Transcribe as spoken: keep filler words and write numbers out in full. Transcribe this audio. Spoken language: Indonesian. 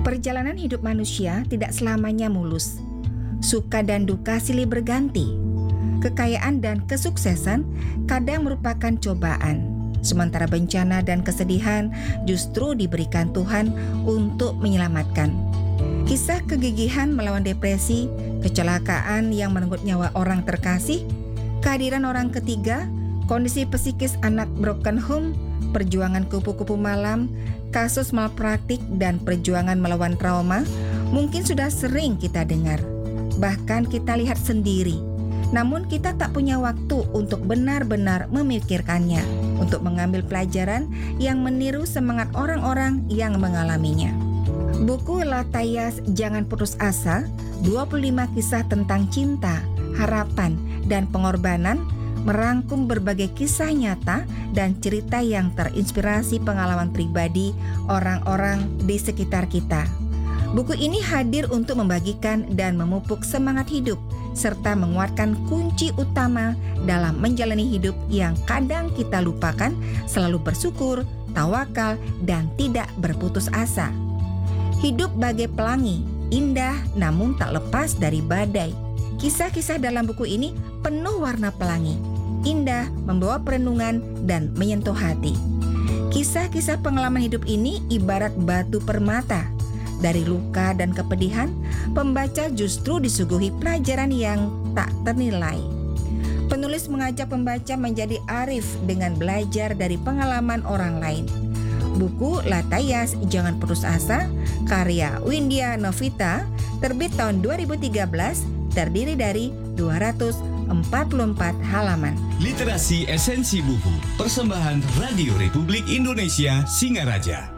Perjalanan hidup manusia tidak selamanya mulus. Suka dan duka silih berganti. Kekayaan dan kesuksesan kadang merupakan cobaan, sementara bencana dan kesedihan justru diberikan Tuhan untuk menyelamatkan. Kisah kegigihan melawan depresi, kecelakaan yang merenggut nyawa orang terkasih, kehadiran orang ketiga, kondisi psikis anak broken home, perjuangan kupu-kupu malam, kasus malpraktik, dan perjuangan melawan trauma mungkin sudah sering kita dengar. Bahkan kita lihat sendiri. Namun kita tak punya waktu untuk benar-benar memikirkannya, untuk mengambil pelajaran yang meniru semangat orang-orang yang mengalaminya. Buku Latayas Jangan Putus Asa, dua puluh lima kisah tentang cinta, harapan, dan pengorbanan, merangkum berbagai kisah nyata dan cerita yang terinspirasi pengalaman pribadi orang-orang di sekitar kita. Buku ini hadir untuk membagikan dan memupuk semangat hidup, serta menguatkan kunci utama dalam menjalani hidup yang kadang kita lupakan, selalu bersyukur, tawakal, dan tidak berputus asa. Hidup bagai pelangi, indah namun tak lepas dari badai. Kisah-kisah dalam buku ini penuh warna pelangi, indah, membawa perenungan, dan menyentuh hati. Kisah-kisah pengalaman hidup ini ibarat batu permata. Dari luka dan kepedihan, pembaca justru disuguhi pelajaran yang tak ternilai. Penulis mengajak pembaca menjadi arif dengan belajar dari pengalaman orang lain. Buku Latayas Jangan Putus Asa, karya Windia Novita, terbit tahun dua ribu tiga belas, terdiri dari dua ratus empat puluh empat halaman. Literasi Esensi Buku, persembahan Radio Republik Indonesia Singaraja.